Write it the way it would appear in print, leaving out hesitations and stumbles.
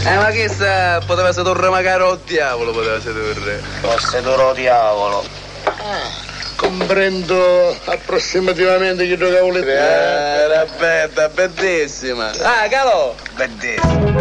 Ma che sa, poteva sedurre magari o diavolo, poteva sedurre. Lo sedurò diavolo. Comprendo approssimativamente che giocavo le Era bella, bellissima. Ah, Calò! Bellissimo.